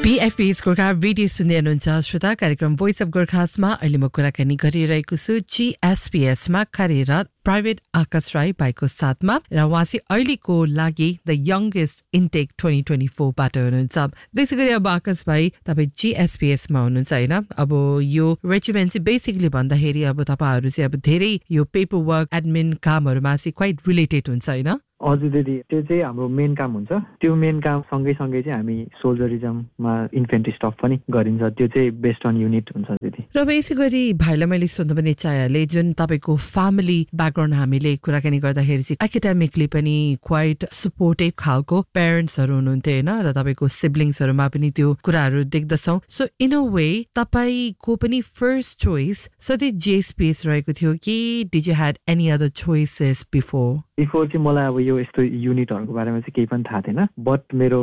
PFP's Gorkha radio सुन्दै हुनुहुन्छ श्रोता कार्यक्रम भोइस अफ गोर्खासमा अहिले म कुराकानी गरिरहेको छु GSPSमा कार्यरत प्राइभेट आकाश राई भाइको साथमा र उहाँसी अहिलेको लागि द यंगेस्ट इन्टेक 2024 बाट हुनुहुन्छ। त्यसै गरी अब आकाश भाइ तपाईँ GSPSमा हुनुहुन्छ हैन। अब यो रेजिमेन्ट चाहिँ बेसिकली भन्दाखेरि अब तपाईहरु चाहिँ अब धेरै यो पेपर वर्क एडमिन कामहरुमा चाहिँ क्वाइट रिलेटेड हुन्छ हैन। हजुर दिदी, त्यो चाहिँ हाम्रो मेन काम हुन्छ। त्यो मेन काम सँगै चाहिँ हामी सोल्जरिजममा इन्फेन्ट्री स्टफ पनि गरिन्छ। त्यो चाहिँ बेस्ड अन युनिट हुन्छ दिदी। र यसै गरी भाइलाई मैले सोध्नु पनि चाहेँ जुन तपाईको फ्यामिली ब्याकग्राउन्ड हामीले कुराकानी गर्दाखेरि चाहिँ एकाडेमिकली पनि क्वाइट सपोर्टिभ खालको पेरेन्ट्सहरु हुनुहुन्थ्यो हैन र तपाईको सिब्लिङ्सहरुमा पनि त्यो कुराहरु देख्दछौं। सो इन अ वे तपाईको पनि फर्स्ट चोइस सधैँ GSPS रहेको थियो कि did you had any other choices before चाहिँ मलाई अब यो यस्तो युनिटहरुको बारेमा चाहिँ केही पनि थाहा थिएन। बट मेरो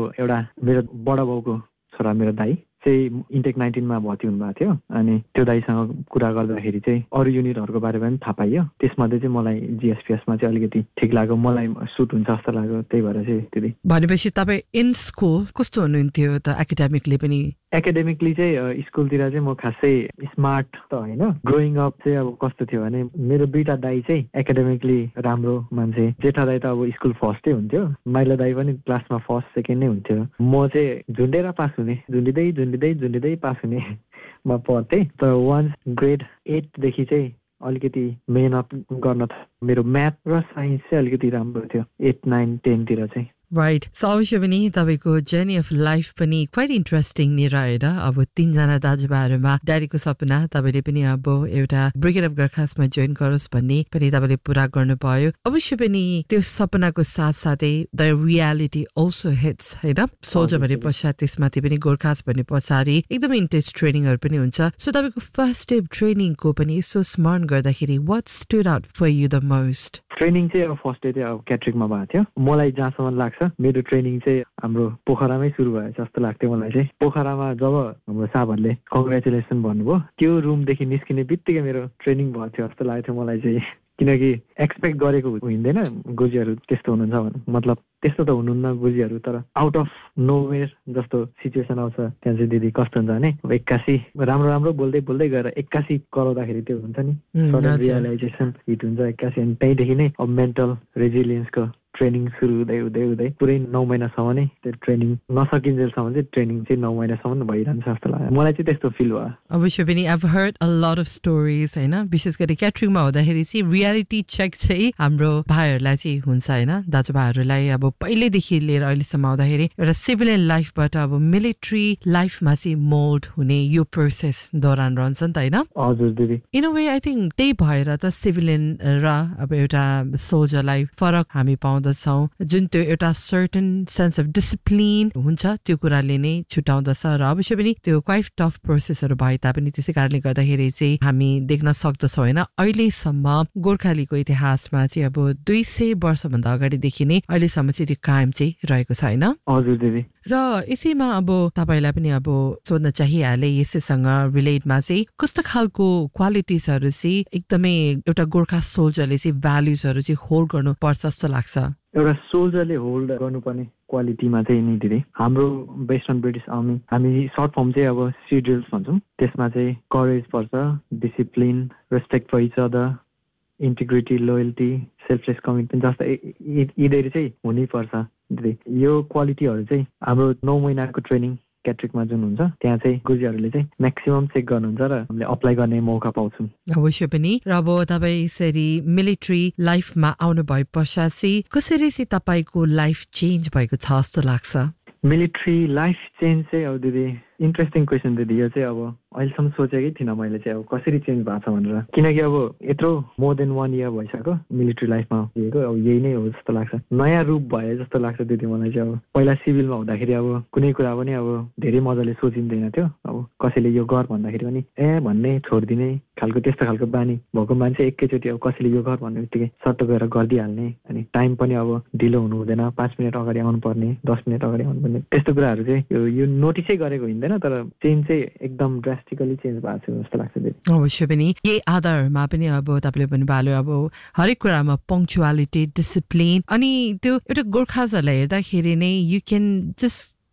बडा बाउको छोरा मेरो दाइ चाहिँ इन्टेक 19 मा भर्ती हुनुभएको थियो। अनि त्यो दाइसँग कुरा गर्दाखेरि चाहिँ अरू युनिटहरुको बारेमा पनि थाहा पाइयो। त्यसमध्ये चाहिँ मलाई GSPS मा चाहिँ अलिकति ठिक लाग्यो, मलाई सुट हुन्छ जस्तो लाग्यो। त्यही भएर चाहिँ त्यति। भनेपछि तपाई इन स्कुल कस्तो हुनुहुन्थ्यो त एकाडेमिकली पनि? एकाडेमिकली चाहिँ स्कुलतिर चाहिँ म खासै स्मार्ट त हैन। ग्रोइङ अप चाहिँ अब कस्तो थियो भने मेरो दुईटा दाइ चाहिँ एकाडेमिकली राम्रो मान्छे। जेठा दाइ त अब स्कुल फर्स्टै हुन्थ्यो, माइला दाइ पनि क्लासमा फर्स्ट सेकेन्ड नै हुन्थ्यो। म चाहिँ झुन्डेर पास हुने, झुन्डिँदै पास हुने म पढ्थेँ। तर वान्स ग्रेड 8 देखि चाहिँ अलिकति मेहनत गर्न मेरो म्याथ र साइन्स चाहिँ अलिकति राम्रो थियो 8, 9, 10 तिर चाहिँ। राइट। सो अवश्य पनि तपाईको जर्नी अफ लाइफ पनि क्वाइट इन्ट्रेस्टिङ नि रहेर अब 3 जना दाजुभाइहरुमा ड्याडीको सपना तपाईले पनि अब एउटा ब्रिगेड अफ गोर्खासमा जोइन गरोस् भन्ने पनि तपाईले पूरा गर्नु भयो। अवश्य पनि त्यो सपनाको साथसाथै द रियालिटी अल्सो हिट्स हैन। सोल्जर भने पश्चात त्यसमाथि पनि गोर्खास भन्ने पछाडि एकदमै इन्टेन्स ट्रेनिङहरु पनि हुन्छ। सो तपाईको फर्स्ट डे ट्रेनिङको पनि यसो स्मरण गर्दाखेरि what stood out for you the most? Training चाहिँ अब फर्स्ट डे चाहिँ अब क्याट्रिकमा भएको थियो। मलाई जहाँसम्म लाग्छ मेरो ट्रेनिङ चाहिँ हाम्रो पोखरामै सुरु भयो जस्तो लाग्थ्यो मलाई चाहिँ। पोखरामा जब हाम्रो साहबहरूले कङ्ग्रेचुलेसन भन्नुभयो त्यो रुमदेखि निस्किने बित्तिकै मेरो ट्रेनिङ भएको थियो जस्तो लाग्थ्यो मलाई चाहिँ। किनकि एक्सपेक्ट गरेको हुँदैन गोजीहरू त्यस्तो हुनुहुन्छ भने, मतलब त्यस्तो त हुनुहुन्न गोजीहरू, तर आउट अफ नोवेयर जस्तो सिचुएसन आउँछ त्यहाँ चाहिँ दिदी कस्तो हुन्छ भने एक्कासी राम्रो बोल्दै गएर एक्कासी कराउँदाखेरि त्यो हुन्छ नि सडन रियलाइजेसन हिट हुन्छ एक्कासी। अनि त्यहीँदेखि नै अब मेन्टल रेजिलियन्सको ट्रेनिङ सुरु हुँदै पुरै 9 महिनासम्म नै त्यो ट्रेनिङ नसकिन्जेलसम्म चाहिँ ट्रेनिङ चाहिँ 9 महिनासम्म भइरहन्छ जस्तो लाग्यो मलाई चाहिँ। त्यस्तो फिल भयो। अवश्य पनि I've heard a lot of stories हैन। विशेष गरी क्याटरिङमा हुँदाखेरि चाहिँ रियालिटी चेक चाहिँ हाम्रो भाइहरूलाई चाहिँ हुन्छ हैन। दाजुभाइहरूलाई अब पहिलेदेखि लिएर अहिलेसम्म आउँदाखेरि एउटा सिभिलियन लाइफबाट अब मिलिट्री लाइफमा चाहिँ मोल्ड हुने यो प्रोसेस दौरान रहन्छ नि त हैन। हजुर दिदी। In a way I think त्यही भएर त सिभिलियन र अब एउटा सोल्जरलाई फरक हामी पाउँदछौँ। जुन त्यो एउटा सर्टन सेन्स अफ डिसिप्लिन हुन्छ त्यो कुराले नै छुटाउँदछ र अवश्य पनि त्यो क्वाइट टफ प्रोसेसहरू भए तापनि त्यसै कारणले गर्दाखेरि चाहिँ हामी देख्न सक्दछौँ होइन। अहिलेसम्म गोर्खालीको इतिहासमा चाहिँ अब 200 वर्षभन्दा अगाडिदेखि नै अहिलेसम्म चाहिँ त्यो कायम चाहिँ रहेको छ होइन। हजुर दिदी। र यसैमा अब तपाईलाई पनि अब सोध्न चाहिहाले यसैसँग रिलेटमा चाहिँ कस्तो खालको क्वालिटिजहरू चाहिँ एकदमै एउटा गोर्खा सोल्जरले चाहिँ भ्याल्युजहरू चाहिँ होल्ड गर्नुपर्छ जस्तो लाग्छ? एउटा सोल्जरले होल्ड गर्नुपर्ने क्वालिटीमा चाहिँ नि दिदी हाम्रो बेस्ड अन ब्रिटिस आर्मी हामी सर्ट फर्म चाहिँ अब सिड्रिल्स भन्छौँ। त्यसमा चाहिँ करेज पर्छ, discipline, respect for each other, integrity, loyalty, selfless commitment जस्ता यिनीहरू चाहिँ हुनैपर्छ दिदी। यो क्वालिटीहरू चाहिँ हाम्रो 9 महिनाको ट्रेनिङ क्याट्रिकमा जुन हुन्छ त्यहाँ चाहिँ गुरुजीहरूले चाहिँ म्याक्सिमम चेक गर्नुहुन्छ र हामीले अप्लाई गर्ने मौका पाउँछौँ। अवश्य पनि। र अब तपाईँ यसरी मिलिट्री लाइफमा आउनु भए पश्चात चाहिँ कसरी चाहिँ तपाईँको लाइफ चेन्ज भएको छ जस्तो लाग्छ? मिलिट्री लाइफ चेन्ज चाहिँ अब दिदी इन्ट्रेस्टिङ क्वेसन दिदी। यो चाहिँ अब अहिलेसम्म सोचेकै थिइनँ मैले चाहिँ अब कसरी चेन्ज भएको छ भनेर। किनकि अब यत्रो मोर देन 1 इयर भइसक्यो मिलिट्री लाइफमा दिएको, अब यही नै हो जस्तो लाग्छ। नयाँ रूप भए जस्तो लाग्छ दिदी मलाई चाहिँ। अब पहिला सिभिलमा हुँदाखेरि अब कुनै कुरा पनि अब धेरै मजाले सोचिँदैन थियो। अब कसैले यो गर भन्दाखेरि पनि भन्ने छोडिदिने खालको त्यस्तो खालको बानी भएको मान्छे एकैचोटि अब कसैले यो गर भन्ने बित्तिकै सट्ट गएर गरिदिइहाल्ने। अनि टाइम पनि अब ढिलो हुनु हुँदैन, 5 मिनट अगाडि आउनुपर्ने, 10 मिनट अगाडि आउनुपर्ने, त्यस्तो कुराहरू चाहिँ यो नोटिसै गरेको हुँदैन। तर चेन्ज चाहिँ एकदम ड्रास्टिकली चेन्ज भएको छ जस्तो लाग्छ दिदी। अवश्य पनि। यही आधारमा पनि अब तपाईँले पनि भाल्यो अब हरेक कुरामा पङ्क्चुअलिटी, डिसिप्लिन अनि त्यो एउटा गोर्खाजहरूलाई हेर्दाखेरि नै यु क्यान जस्ट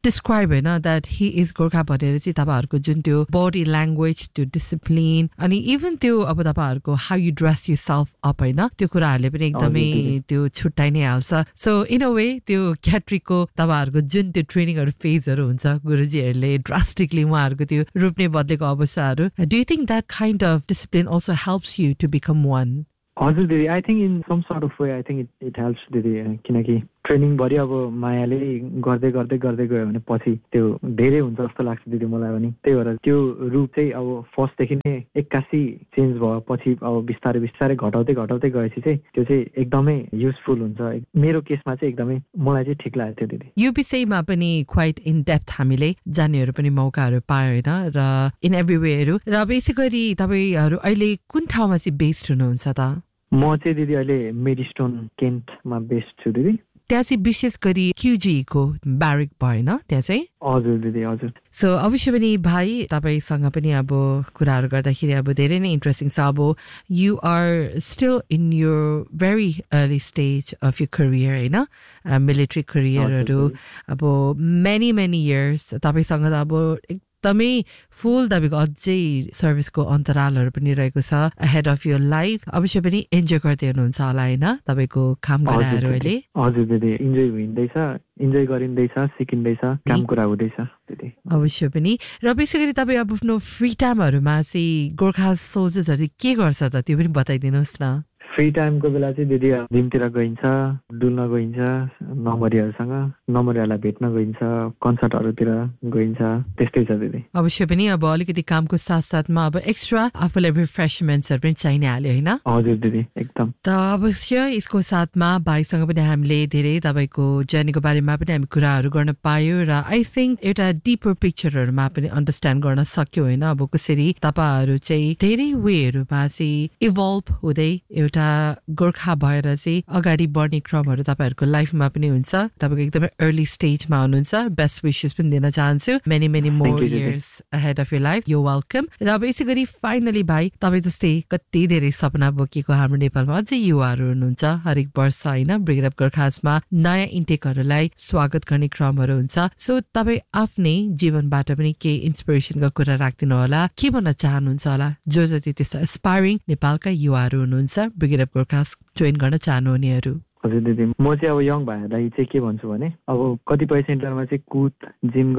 describe होइन that he is गोर्खा भनेर चाहिँ तपाईहरुको जुन त्यो body language त्यो discipline अनि even त्यो अब तपाईहरुको how you dress yourself up होइन त्यो कुराहरुले पनि एकदमै त्यो छुट्टाइ नै हाल्छ so in a way त्यो क्याट्रिकको तपाईहरुको जुन त्यो ट्रेनिङहरु फेजहरु हुन्छ गुरुजीहरुले drastically उहाँहरुको त्यो रूप नै बदलेको अवस्थाहरु do you think that kind of discipline also helps you to become one हजुर दिदी I think in some sort of way I think it helps दिदी किनकि ट्रेनिङ भरि अब मायाले गर्दै गर्दै गर्दै गयो भने पछि त्यो धेरै हुन्छ जस्तो लाग्छ दिदी मलाई पनि त्यही भएर त्यो रूप चाहिँ अब फर्स्ट देखि नै एक्कासी चेन्ज भयो पछि अब बिस्तारै बिस्तारै घटाउँदै घटाउँदै गएपछि चाहिँ त्यो चाहिँ एकदमै युजफुल हुन्छ मेरो केसमा चाहिँ एकदमै मलाई चाहिँ ठीक लाग्यो दिदी यो विषयमा पनि क्वाइट इन डेप्थ हामीले जान्नेहरु पनि मौकाहरु पायो हैन र इन एभ्री वेहरु र बेसिकली तपाईहरु अहिले कुन ठाउँमा चाहिँ बेस्ड हुनुहुन्छ त म चाहिँ दिदी अहिले मेडिस्टोन केन्टमा बेस्ड छु दिदी त्यहाँ चाहिँ विशेष गरी क्युजी को ब्यारेक भएन त्यहाँ चाहिँ हजुर दिदी हजुर सो अवश्य पनि भाइ तपाईसँग पनि अब कुराहरु गर्दाखेरि अब धेरै नै इन्ट्रेस्टिङ छ अब you are still in your very early stage of your career हैन मिलिट्री करियरहरु अब मेनी इयर्स तपाईसँग त अब एकदमै फुल तपाईको अझै सर्भिसको अन्तरालहरु पनि रहेको छ अहेड अफ योर लाइफ अवश्य पनि इन्जोय गर्दै हुनुहुन्छ होला हैन तपाईको काम गराहरु अहिले हजुर दिदी इन्जोय हुँदैछ इन्जोय गरिँदैछ सिकिँदैछ काम कुरा हुँदैछ दिदी अवश्य पनि र बेसिकली तपाई आफ्नो फ्री टाइमहरुमा चाहिँ गोर्खा सोल्जर्सहरुले के गर्छ त त्यो पनि बताइदिनुस् न फ्री टाइमको बेला चाहिँ दिदी जिमतिर गइन्छ डुल्न गइन्छ नम्बरीहरुसँग नम्बरीहरुलाई भेट्न गइन्छ कन्सर्टहरुतिर गइन्छ त्यस्तै छ दिदी अवश्य पनि अब अलिकति कामको साथसाथमा अब एक्स्ट्रा आफुलाई रिफ्रेशमेन्ट्सहरु पनि चाहिने हाल्यो हैन हजुर दिदी एकदम त अवश्य यसको साथमा भाइसँग पनि हामीले धेरै तपाईको जर्नीको बारेमा पनि हामी कुराहरु गर्न पायो र आई थिंक एउटा डिपर पिक्चरहरुमा पनि अन्डरस्ट्यान्ड गर्न सक्यो हैन अब कसरी तपाईहरु चाहिँ धेरै वेहरुमा चाहिँ इभल्भ हुँदै एउटा गोर्खा भएर चाहिँ अगाडि बढ्ने क्रमहरु तपाईहरुको लाइफमा पनि हुन्छ तपाईको एकदमै अर्ली स्टेजमा हुनुहुन्छ बेस्ट विशेस पनि दिन चाहन्छु many more years ahead of your life you welcome र बेसिकली फाइनली भाइ तपाई जस्तै कति धेरै सपना बोकेको हाम्रो नेपालमा अझै युवाहरु हुनुहुन्छ हरेक वर्ष हैन ब्रिगेड अफ गोर्खासमा नयाँ इन्टेकहरुलाई स्वागत गर्ने क्रमहरु हुन्छ सो तपाई आफ्नै जीवनबाट पनि के इन्स्पिरेसनको कुरा राख्दिनु होला के भन्न चाहनुहुन्छ होला जो जति त्यस्ता एस्पायरिङ नेपालका युवाहरु हुनुहुन्छ ब्रिगेड अफ गोर्खास जोइन गर्न चाहनुहुनेहरु हजुर दिदी म चाहिँ अब यङ भाइहरुलाई चाहिँ के भन्छु भने अब कतिपय सेन्टरमा चाहिँ कुद जिम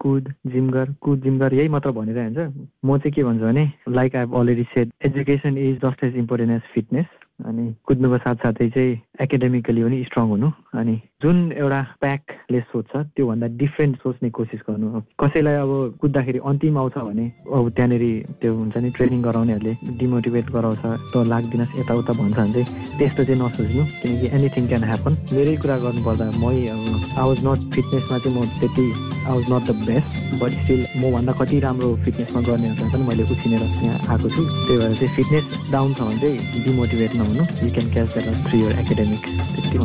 गर यही मात्र भनिरहन्छ म चाहिँ के भन्छु भने like I have already shed education is just as important as fitness अनि कुद्नुको साथसाथै चाहिँ एकाडेमिकली पनि स्ट्रङ हुनु अनि जुन एउटा प्याकले सोच्छ त्यो भन्दा डिफरेन्ट सोच्ने कोसिस गर्नु कसैलाई अब कुद्दाखेरि अन्तिम आउँछ भने अब त्यहाँनेरि त्यो हुन्छ नि ट्रेनिङ गराउनेहरूले डिमोटिभेट गराउँछ त लाग्दिनस् यताउता भन्छ भने चाहिँ त्यस्तो चाहिँ नसोच्नु किनकि एनिथिङ क्यान ह्यापन मेरै कुरा गर्नुपर्दा मै आई वाज नट फिटनेसमा चाहिँ म त्यति I was not the best but still मभन्दा कति राम्रो फिटनेसमा गर्नेहरूलाई पनि मैले उछिनेर यहाँ आएको छु त्यही भएर चाहिँ फिटनेस डाउन छ भने चाहिँ डिमोटिभेट नहुनु you can catch that through your academics